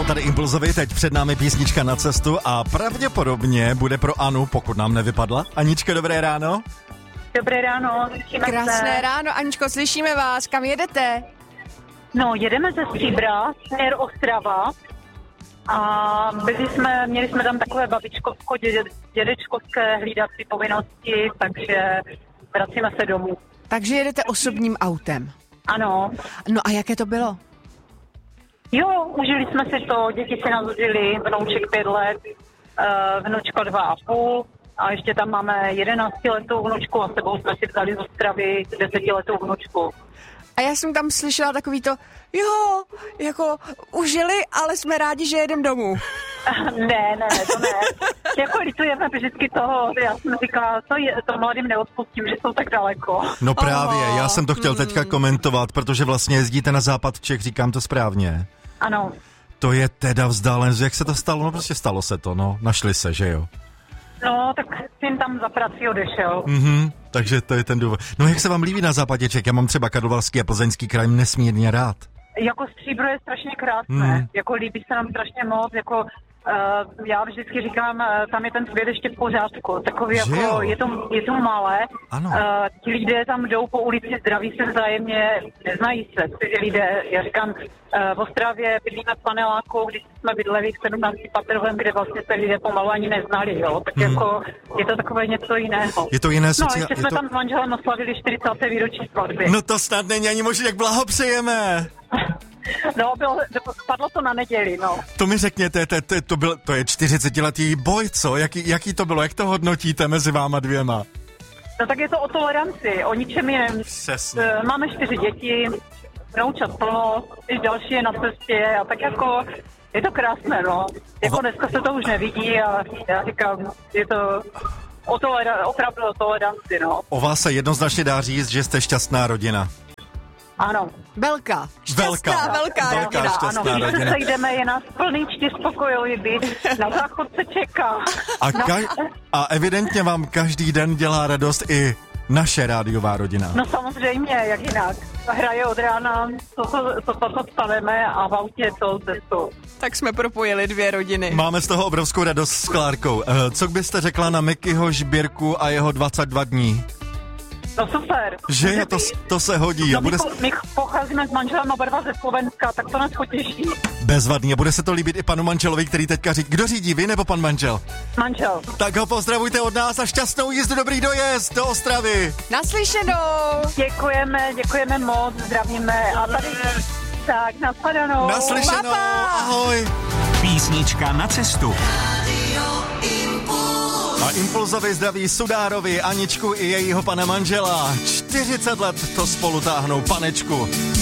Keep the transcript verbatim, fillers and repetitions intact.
ráno, tady Impulzovi, teď před námi písnička Na cestu a pravděpodobně bude pro Anu, pokud nám nevypadla. Aničko, dobré ráno. Dobré ráno, slyšíme Krásné se. ráno, Aničko, slyšíme vás, kam jedete? No, jedeme ze Stříbra, směr Ostrava a byli jsme, měli jsme tam takové babičkovsko, děde, dědečkovské hlídací povinnosti, takže vracíme se domů. Takže jedete osobním autem. Ano. No a jaké to bylo? Jo, užili jsme si to, děti si nás užili, vnouček pět let, vnučka dva a půl a ještě tam máme jedenáctiletou vnučku a s sebou jsme si vzali z Ostravy desetiletou vnučku. A já jsem tam slyšela takový to, jo, jako užili, ale jsme rádi, že jedem domů. Ne, ne, ne, to ne. Jako litujeme vždycky toho, já jsem říkala, to, je, to mladým neodpustím, že jsou tak daleko. No právě, Oh. já jsem to chtěl teďka komentovat, protože vlastně jezdíte na západ Čech, říkám to správně. Ano. To je teda vzdálenost, jak se to stalo? No prostě stalo se to, no, našli se, že jo? No, tak syn tam za prací odešel. Mhm, takže to je ten důvod. No jak se vám líbí na západě Čech? Já mám třeba Karlovarský a Plzeňský kraj nesmírně rád. Jako Stříbro je strašně krásné, Hmm. jako líbí se nám strašně moc, jako uh, já vždycky říkám, uh, tam je ten svět ještě v pořádku, takový Že jako, jo? je to, je to malé, Ano. uh, ti lidé tam jdou po ulici, zdraví se vzájemně, neznají se, ty lidé, já říkám, uh, v Ostravě bydlíme v paneláku, když jsme bydleli v sedmnácti patrovém, kde vlastně se lidé pomalu ani neznali, jo, tak Hmm. jako je to takové něco jiného. Je to jiné No, sociál... ještě je jsme to... tam s manželem oslavili čtyřicáté výročí svatby. No to snad není ani možné, jak blahopřejeme. No, bylo, padlo to na neděli, no. To mi řekněte, to, to, to, byl, to je čtyřicetiletý boj, co? Jaký, jaký to bylo? Jak to hodnotíte mezi váma dvěma? No tak je to o toleranci, o ničem jiném. Přesně. E, Máme čtyři děti, vnoučat plno, i další je na cestě a tak jako je to krásné, no. Jako dneska se to už nevidí a já říkám, je to o tolera- opravdu o toleranci, no. O vás se jednoznačně dá říct, že jste šťastná rodina. Ano. Velká, šťastná, Velká. velká, Velká. rodina. šťastná Ano, když se rodina. sejdeme, je nás plný čtyřpokojový byt, na záchod se čeká. A, No. ka- a evidentně vám každý den dělá radost i naše rádiová rodina. No samozřejmě, jak jinak. Hraje od rána, co to, co, to, co staneme a v autě to cestu. Tak jsme propojili dvě rodiny. Máme z toho obrovskou radost s Klárkou. Eh, Co byste řekla na Mikyho Žbírku a jeho dvacet dva dní? No super. Že jo, to, to se hodí. No, A bude my, my pocházíme s manželem oba dva ze Slovenska, tak to nás potěší. bezvadný. A bude se to líbit i panu manželovi, který teďka říká. Kdo řídí, vy nebo pan manžel? Manžel. Tak ho pozdravujte od nás a šťastnou jízdu, dobrý dojezd do Ostravy. Naslyšenou. Děkujeme, děkujeme moc, zdravíme a tady tak, nashledanou. Naslyšenou, Papa. ahoj. Písnička na cestu. A Impulzovi zdraví Sudárovi, Aničku i jejího pana manžela. čtyřicet let to spolu táhnou, panečku.